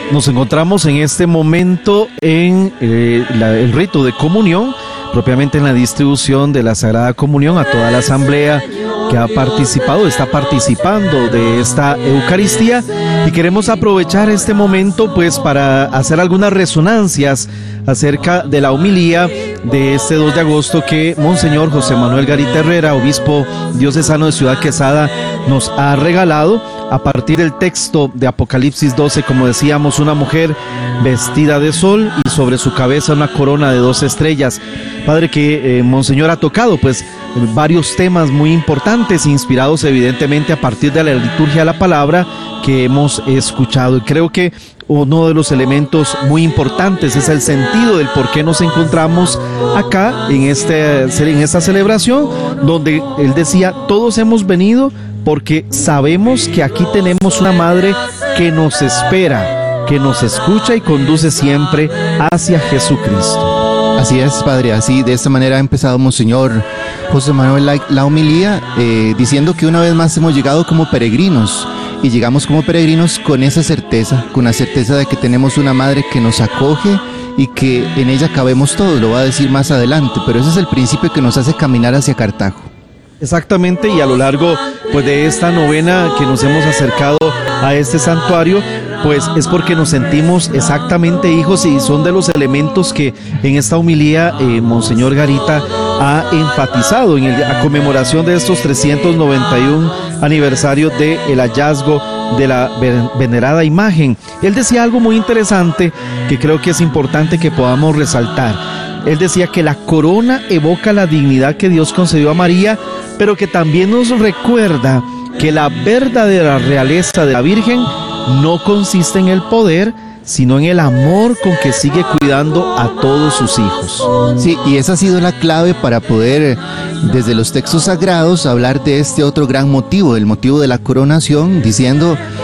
Nos encontramos en este momento en el rito de comunión, propiamente en la distribución de la Sagrada Comunión a toda la asamblea que ha participado, está participando de esta Eucaristía, y queremos aprovechar este momento pues para hacer algunas resonancias acerca de la homilía de este 2 de agosto que Monseñor José Manuel Garita Herrera, obispo diocesano de Ciudad Quesada, nos ha regalado a partir del texto de Apocalipsis 12, como decíamos, una mujer vestida de sol y sobre su cabeza una corona de 2 estrellas. Padre, que Monseñor ha tocado pues varios temas muy importantes, inspirados evidentemente a partir de la liturgia de la palabra que hemos escuchado, y creo que uno de los elementos muy importantes es el sentido del por qué nos encontramos acá en esta celebración, donde él decía: todos hemos venido porque sabemos que aquí tenemos una madre que nos espera, que nos escucha y conduce siempre hacia Jesucristo. Así es, Padre, así de esta manera ha empezado Monseñor José Manuel la homilía, diciendo que una vez más hemos llegado como peregrinos, y llegamos como peregrinos con esa certeza, con la certeza de que tenemos una madre que nos acoge y que en ella cabemos todos. Lo va a decir más adelante, pero ese es el principio que nos hace caminar hacia Cartago. Exactamente, y a lo largo pues de esta novena que nos hemos acercado a este santuario, pues es porque nos sentimos exactamente hijos, y son de los elementos que en esta homilía Monseñor Garita ha enfatizado en la conmemoración de estos 391 aniversarios del hallazgo de la venerada imagen. Él decía algo muy interesante que creo que es importante que podamos resaltar. Él decía que la corona evoca la dignidad que Dios concedió a María, pero que también nos recuerda que la verdadera realeza de la Virgen no consiste en el poder, sino en el amor con que sigue cuidando a todos sus hijos. Sí, y esa ha sido la clave para poder, desde los textos sagrados, hablar de este otro gran motivo, el motivo de la coronación, diciendo